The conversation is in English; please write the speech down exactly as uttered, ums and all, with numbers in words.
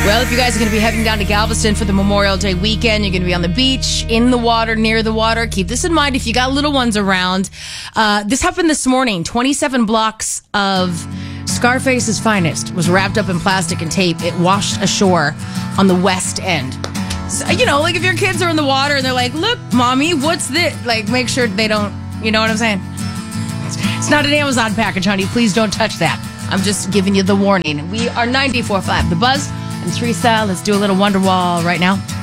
Well, if you guys are going to be heading down to Galveston for the Memorial Day weekend, you're going to be on the beach, in the water, near the water. Keep this in mind if you got little ones around. Uh, this happened this morning. twenty-seven blocks of Scarface's finest was wrapped up in plastic and tape. It washed ashore on the west end. So, you know, like if your kids are in the water and they're like, look, mommy, what's this? Like, make sure they don't, you know what I'm saying? It's not an Amazon package, honey. Please don't touch that. I'm just giving you the warning. We are ninety-four point five The Buzz and Three Style. Let's do a little Wonderwall right now.